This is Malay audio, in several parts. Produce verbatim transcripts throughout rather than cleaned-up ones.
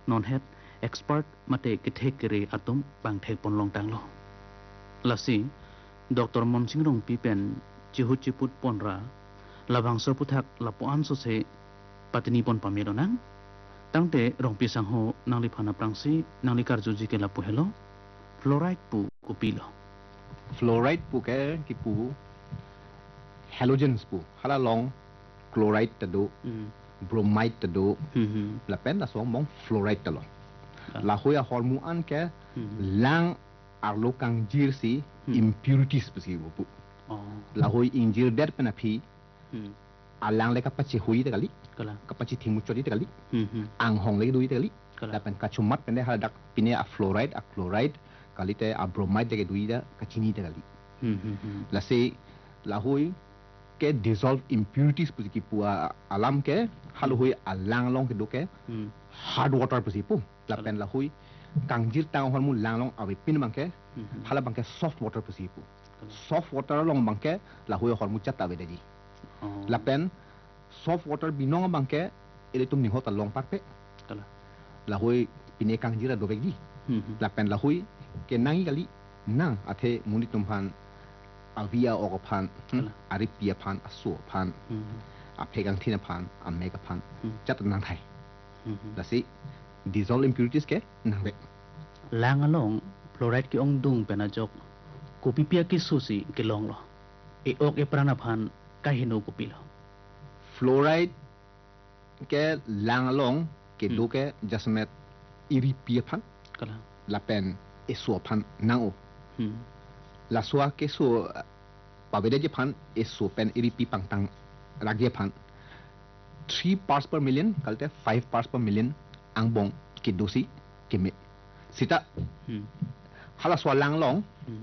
non het expert mate category atom bang thek pon long tang lo lasi Doctor Monsing Rong Pipen Chihut Chiput Ponra Labang So Puthak Lapuan So Se Patini Pon Pamiro Nang Tangte Rong Pisang Ho Nang Lipana Prangsi Nang Likar Juji Ke Lapu Hello Fluoride Pu Kupilo Fluoride Pu Ke Ki Pu Halogens Pu Hala Long Chloride Tado Bromide Tado La Pen La Song Mong Fluoride Talo La Hoya Hormuan Ke Lang Arlo Kang Jirsi impurities pasi bu la hoi injir der penapi alang le kapachi hui de kali kala kapachi thimu chori de kali ang hong le dui de kali la pen kachumat pen de hadak pine a fluoride a chloride kali te a bromide de dui da kachini de kali la se la hoi ke dissolve impurities pasi ki pua alam ke hal hoi alang long ke do ke hard water pasi pu la pen la hoi kangjir tang hormu lang long awi pin bangke hala bangke soft water pesipu soft water long bangke la hoya hormu chata be daji la pen soft water binong bangke ele tum ni hota long parpe kala la hoy pine kangjira do begi la pen la hoy ke nangi kali nang athe muni tum phan avia o phan ari pia phan asu phan a phegang thina phan a mega phan chat nang thai la si dissolve impurities ke nang be lang along fluoride ki ong dung pena jok kopi pia ki susi ke long lo e ok e prana phan ka hino kopi lo fluoride ke lang along ke do ke jasmet iri pia phan kala la pen e so phan nang o la soa ke so pavede je phan e so pen iri pi pang tang ragye phan three parts per million kalte five parts per million ang bong ke dosi ke me sita hala so lang long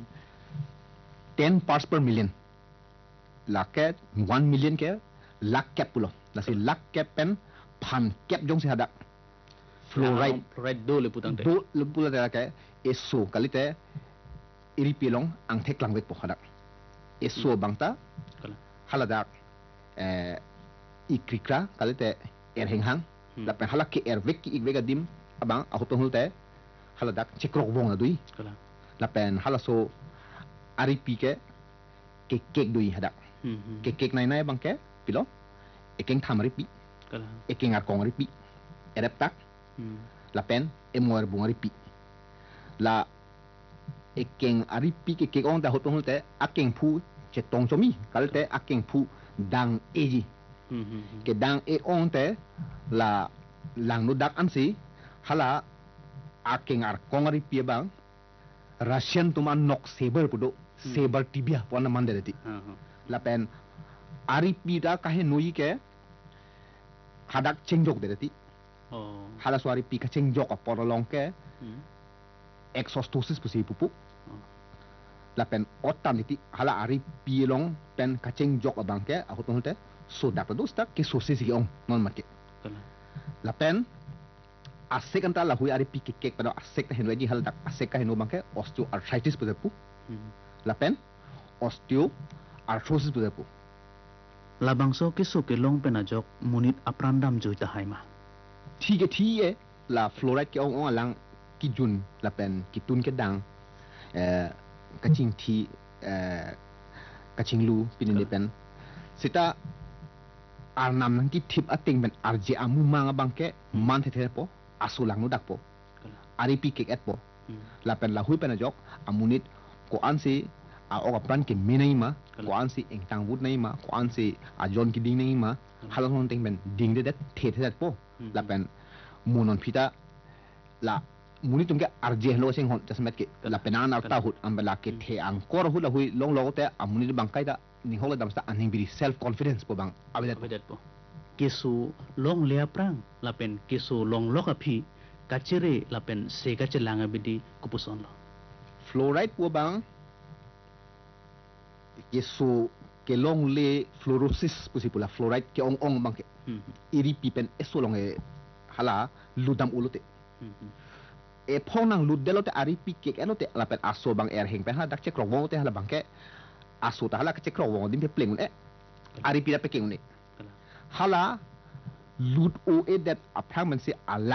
ten parts per million la ke one million ke lak cap pulo la si lak cap pen phan cap jong se hada fluoride fluoride do le putang te do le pula da ke eso kalite iri pilong ang thek lang wek po hada eso bangta hala da eh ikrikra kalite er henghang la pen hala ke er vek ki igvega dim abang ahoto hulte hala dak chekrok bong dui kala la pen hala so ari pi ke ke kek dui hadak ke kek nai nai bang ke pilo ekeng thamari pi kala ekeng ar kong ari pi erep tak la pen emor bong ari pi la ekeng ari pi ke kek on da hoto hulte akeng phu che tong chomi kalte akeng phu dang eji ke dang e on te la lang no dak ansi hala akeng ar kongari pia bang Russian tuman nok saber pudo saber tibia pona mande deti la pen ari pida kahe noi ke hadak chengjok deti oh hala swari pi ka chengjok apor long ke exostosis pusi pupu la pen otam deti hala ari pi long pen ka chengjok abang ke ahoton te so dak do sta ke sosis ki ong non make la pen asek anta la hui ari pi ke kek pada asek ta henu ji hal dak asek ka henu bangke osteoarthritis pu depu la pen osteoarthrosis pu depu labang so ke so ke long pena jok munit aprandam joita haima ठीक है ठीक है la fluoride ke ong ong lang ki jun la pen ki tun ke dang eh kaching thi eh kaching lu pin ni pen sita arnam nang ki tip ating ben arje amu manga bangke man the the po asulang no dak po ari pi ke et po la pen la hui pen jok amunit ko ansi a oga plan ke minai ma ko ansi eng tang wut nai ma ko ansi a jon ki ding nai ma halong hon teng ben ding de det the the po la pen munon pita la muni tum ke arje lo sing hon tasmet ke la penan ar ta hut ambala ke the ang kor hu la hui long lo te amuni bangkai da ni hola dam sta aning biri self confidence po bang abedat abedat po kesu long lea prang la pen kesu long lokapi kachere la pen se kachelanga bidi kupuson lo fluoride po bang kesu ke long le fluorosis pusi pula fluoride ke ong ong bang ke iri pipen eso long e hala ludam ulute e phonang lud delote ari pi ke elote la pen aso bang er heng pe ha dak che krong te hala bang ke aso ta hala ke che krong dim pe pleng e ari pi da pe ke ne hala lud o e that a prang man se ala